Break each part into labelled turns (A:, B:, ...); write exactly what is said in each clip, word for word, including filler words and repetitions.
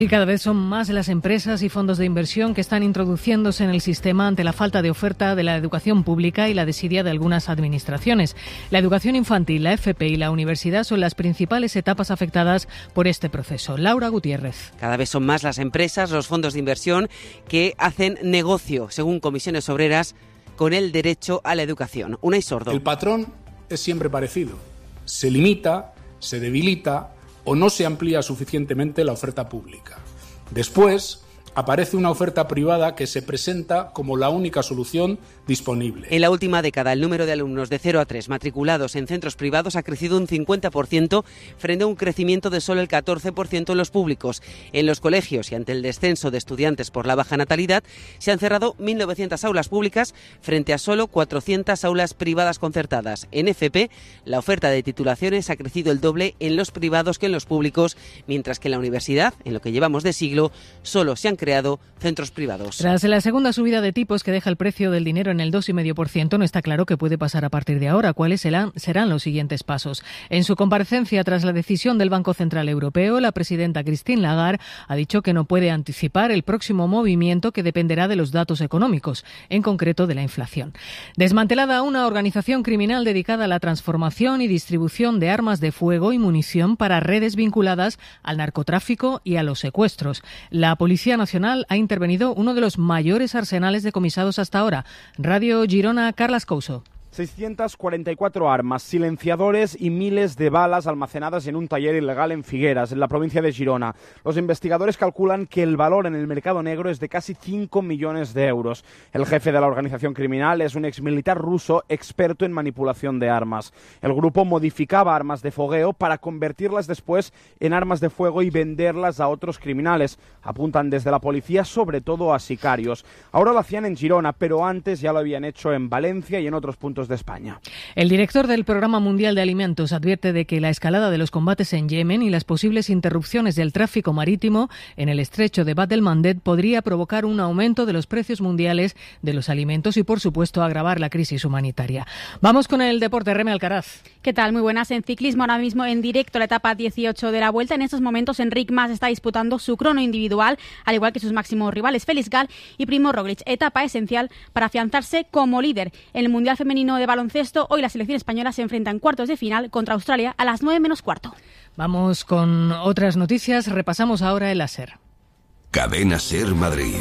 A: Y cada vez son más las empresas y fondos de inversión que están introduciéndose en el sistema ante la falta de oferta de la educación pública y la desidia de algunas administraciones. La educación infantil, la F P y la universidad son las principales etapas afectadas por este proceso. Laura Gutiérrez.
B: Cada vez son más las empresas, los fondos de inversión que hacen negocio, según Comisiones Obreras, con el derecho a la educación. Unai Sordo.
C: El patrón es siempre parecido. Se limita, se debilita o no se amplía suficientemente la oferta pública. Después, aparece una oferta privada que se presenta como la única solución disponible.
B: En la última década, el número de alumnos de cero a tres matriculados en centros privados ha crecido un cincuenta por ciento frente a un crecimiento de solo el catorce por ciento en los públicos. En los colegios y ante el descenso de estudiantes por la baja natalidad, se han cerrado mil novecientas aulas públicas frente a solo cuatrocientas aulas privadas concertadas. En F P, la oferta de titulaciones ha crecido el doble en los privados que en los públicos, mientras que en la universidad, en lo que llevamos de siglo, solo se han creado centros privados.
A: Tras la segunda subida de tipos que deja el precio del dinero en el dos coma cinco por ciento, no está claro qué puede pasar a partir de ahora. ¿Cuáles serán, serán los siguientes pasos? En su comparecencia tras la decisión del Banco Central Europeo, la presidenta Christine Lagarde ha dicho que no puede anticipar el próximo movimiento que dependerá de los datos económicos, en concreto de la inflación. Desmantelada una organización criminal dedicada a la transformación y distribución de armas de fuego y munición para redes vinculadas al narcotráfico y a los secuestros. La Policía Nacional ha intervenido uno de los mayores arsenales decomisados hasta ahora. Radio Girona, Carlas Couso.
D: seiscientas cuarenta y cuatro armas, silenciadores y miles de balas almacenadas en un taller ilegal en Figueras, en la provincia de Girona. Los investigadores calculan que el valor en el mercado negro es de casi cinco millones de euros. El jefe de la organización criminal es un exmilitar ruso experto en manipulación de armas. El grupo modificaba armas de fogueo para convertirlas después en armas de fuego y venderlas a otros criminales. Apuntan desde la policía sobre todo a sicarios. Ahora lo hacían en Girona, pero antes ya lo habían hecho en Valencia y en otros puntos de España.
A: El director del Programa Mundial de Alimentos advierte de que la escalada de los combates en Yemen y las posibles interrupciones del tráfico marítimo en el estrecho de Bab el-Mandeb podría provocar un aumento de los precios mundiales de los alimentos y, por supuesto, agravar la crisis humanitaria. Vamos con el deporte. Reme Alcaraz.
E: ¿Qué tal? Muy buenas. En ciclismo, ahora mismo en directo la etapa dieciocho de la Vuelta. En estos momentos, Enric Mas está disputando su crono individual, al igual que sus máximos rivales Félix Gal y Primo Roglic. Etapa esencial para afianzarse como líder. En el Mundial Femenino de baloncesto, hoy la selección española se enfrenta en cuartos de final contra Australia a las nueve menos cuarto.
A: Vamos con otras noticias. Repasamos ahora el láser.
F: Cadena Ser Madrid.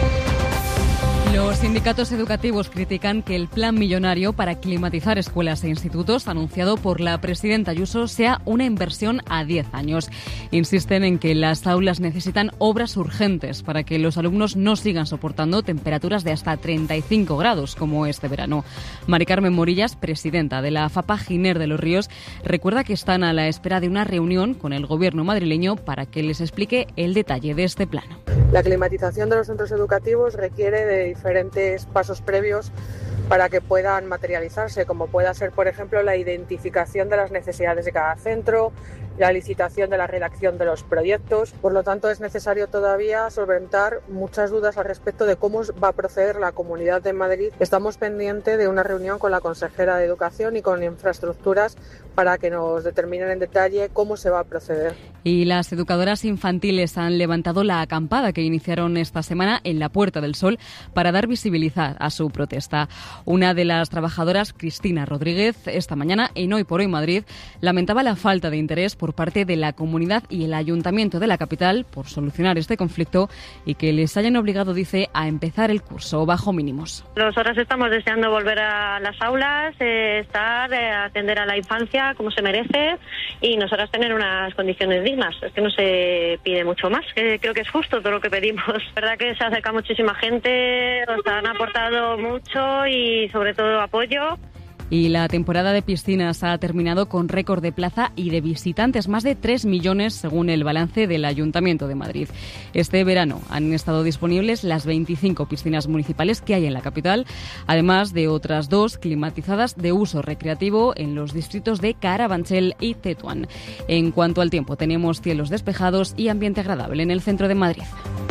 G: Los sindicatos educativos critican que el plan millonario para climatizar escuelas e institutos anunciado por la presidenta Ayuso sea una inversión a diez años. Insisten en que las aulas necesitan obras urgentes para que los alumnos no sigan soportando temperaturas de hasta treinta y cinco grados como este verano. Mari Carmen Morillas, presidenta de la FAPA Giner de los Ríos, recuerda que están a la espera de una reunión con el gobierno madrileño para que les explique el detalle de este plan.
H: La climatización de los centros educativos requiere de diferentes pasos previos para que puedan materializarse, como pueda ser, por ejemplo, la identificación de las necesidades de cada centro, la licitación de la redacción de los proyectos. Por lo tanto, es necesario todavía solventar muchas dudas al respecto de cómo va a proceder la Comunidad de Madrid. Estamos pendientes de una reunión con la consejera de Educación y con Infraestructuras para que nos determinen en detalle cómo se va a proceder.
G: Y las educadoras infantiles han levantado la acampada que iniciaron esta semana en la Puerta del Sol para dar visibilidad a su protesta. Una de las trabajadoras, Cristina Rodríguez, esta mañana en Hoy por Hoy Madrid, lamentaba la falta de interés por parte de la comunidad y el ayuntamiento de la capital por solucionar este conflicto y que les hayan obligado, dice, a empezar el curso bajo mínimos.
I: Nosotras estamos deseando volver a las aulas, eh, estar, eh, atender a la infancia como se merece y nosotras tener unas condiciones dignas. Es que no se pide mucho más, que creo que es justo todo lo que pedimos. Es verdad que se acerca muchísima gente, nos han aportado mucho y sobre todo apoyo.
G: Y la temporada de piscinas ha terminado con récord de plaza y de visitantes, más de tres millones según el balance del Ayuntamiento de Madrid. Este verano han estado disponibles las veinticinco piscinas municipales que hay en la capital, además de otras dos climatizadas de uso recreativo en los distritos de Carabanchel y Tetuán. En cuanto al tiempo, tenemos cielos despejados y ambiente agradable en el centro de Madrid.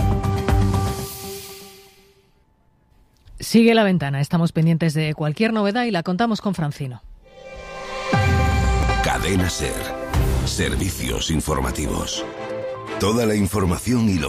A: Sigue La Ventana. Estamos pendientes de cualquier novedad y la contamos con Francino.
F: Cadena Ser. Servicios informativos. Toda la información y lo